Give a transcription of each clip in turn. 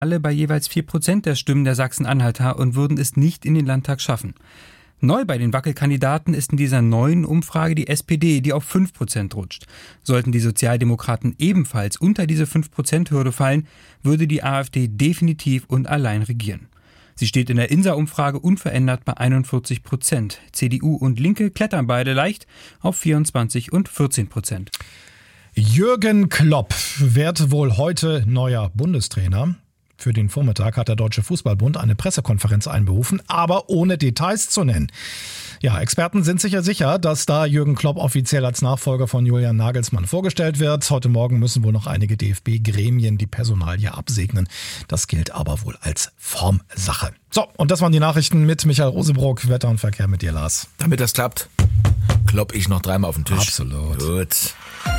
alle bei jeweils 4% der Stimmen der Sachsen-Anhalter und würden es nicht in den Landtag schaffen. Neu bei den Wackelkandidaten ist in dieser neuen Umfrage die SPD, die auf 5% rutscht. Sollten die Sozialdemokraten ebenfalls unter diese 5%-Hürde fallen, würde die AfD definitiv und allein regieren. Sie steht in der INSA-Umfrage unverändert bei 41%. CDU und Linke klettern beide leicht auf 24 und 14%. Jürgen Klopp wird wohl heute neuer Bundestrainer. Für den Vormittag hat der Deutsche Fußballbund eine Pressekonferenz einberufen, aber ohne Details zu nennen. Ja, Experten sind sich ja sicher, dass da Jürgen Klopp offiziell als Nachfolger von Julian Nagelsmann vorgestellt wird. Heute Morgen müssen wohl noch einige DFB-Gremien die Personalie absegnen. Das gilt aber wohl als Formsache. So, und das waren die Nachrichten mit Michael Rosebrock. Wetter und Verkehr mit dir, Lars. Damit das klappt, klopp ich noch dreimal auf den Tisch. Absolut. Gut.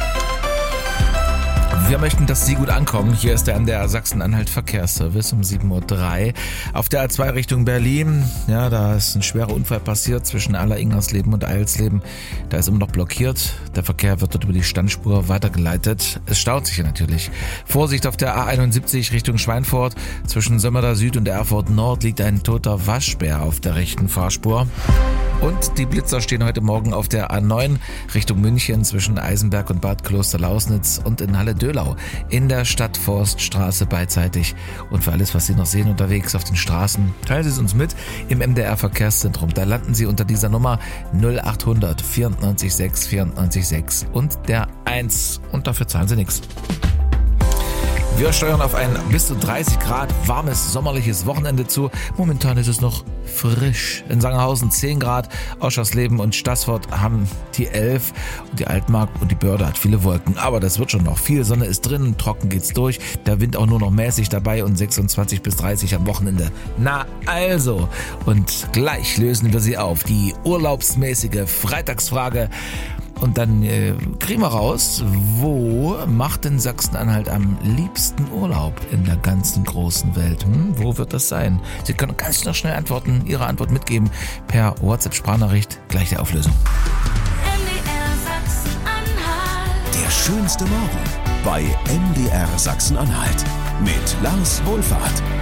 Wir möchten, dass Sie gut ankommen. Hier ist der NDR Sachsen-Anhalt Verkehrsservice um 7.03 Uhr. Auf der A2 Richtung Berlin, ja, da ist ein schwerer Unfall passiert zwischen Aller-Ingersleben und Eilsleben. Da ist immer noch blockiert. Der Verkehr wird dort über die Standspur weitergeleitet. Es staut sich hier natürlich. Vorsicht auf der A71 Richtung Schweinfurt. Zwischen Sömmerda Süd und Erfurt Nord liegt ein toter Waschbär auf der rechten Fahrspur. Und die Blitzer stehen heute Morgen auf der A9 Richtung München zwischen Eisenberg und Bad Klosterlausnitz und in Halle-Dölau in der Stadtforststraße beidseitig. Und für alles, was Sie noch sehen unterwegs auf den Straßen, teilen Sie es uns mit im MDR Verkehrszentrum. Da landen Sie unter dieser Nummer 0800 94 6 94 6 und der 1. Und dafür zahlen Sie nichts. Wir steuern auf ein bis zu 30 Grad warmes, sommerliches Wochenende zu. Momentan ist es noch frisch. In Sangerhausen 10 Grad, Oschersleben und Stassfurt haben die 11 und die Altmark und die Börde hat viele Wolken. Aber das wird schon noch. Viel Sonne ist drin, trocken geht's durch. Der Wind auch nur noch mäßig dabei und 26 bis 30 am Wochenende. Na also, und gleich lösen wir sie auf. Die urlaubsmäßige Freitagsfrage. Und dann kriegen wir raus, wo macht denn Sachsen-Anhalt am liebsten Urlaub in der ganzen großen Welt? Wo wird das sein? Sie können ganz noch schnell antworten, Ihre Antwort mitgeben per WhatsApp-Sprachnachricht. Gleich die Auflösung. MDR Sachsen-Anhalt. Der schönste Morgen bei MDR Sachsen-Anhalt mit Lars Wohlfahrt.